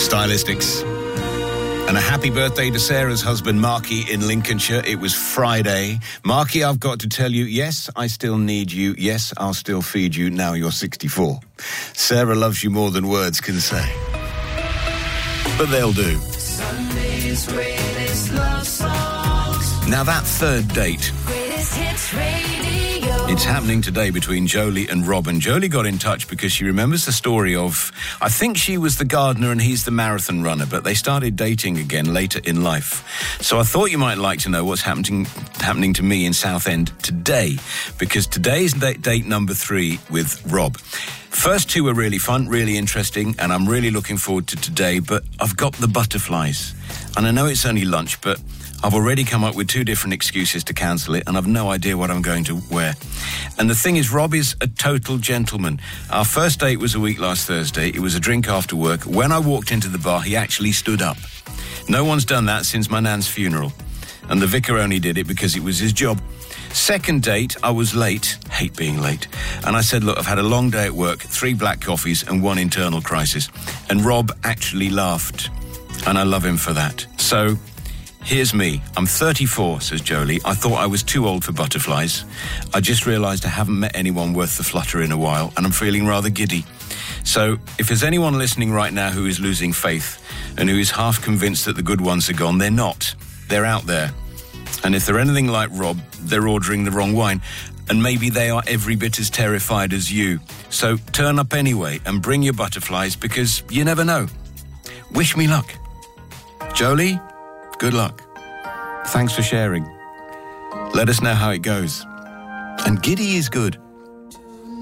Stylistics. And a happy birthday to Sarah's husband, Marky, in Lincolnshire. It was Friday. Marky, I've got to tell you, yes, I still need you. Yes, I'll still feed you. Now you're 64. Sarah loves you more than words can say. But they'll do. Sunday's greatest love songs. Now that third date. Greatest hits radio. It's happening today between Jolie and Rob. And Jolie got in touch because she remembers the story of, I think she was the gardener and he's the marathon runner, but they started dating again later in life. So I thought you might like to know what's happening to me in Southend today, because today's date number 3 with Rob. First 2 were really fun, really interesting, and I'm really looking forward to today, but I've got the butterflies. And I know it's only lunch, but I've already come up with 2 different excuses to cancel it, and I've no idea what I'm going to wear. And the thing is, Rob is a total gentleman. Our first date was a week last Thursday. It was a drink after work. When I walked into the bar, he actually stood up. No one's done that since my nan's funeral. And the vicar only did it because it was his job. Second date, I was late. Hate being late. And I said, look, I've had a long day at work, 3 black coffees and 1 internal crisis. And Rob actually laughed. And I love him for that. So here's me. I'm 34, says Jolie. I thought I was too old for butterflies. I just realised I haven't met anyone worth the flutter in a while, and I'm feeling rather giddy. So if there's anyone listening right now who is losing faith and who is half convinced that the good ones are gone, they're not. They're out there. And if they're anything like Rob, they're ordering the wrong wine. And maybe they are every bit as terrified as you. So turn up anyway and bring your butterflies, because you never know. Wish me luck. Jolie, good luck. Thanks for sharing. Let us know how it goes. And giddy is good.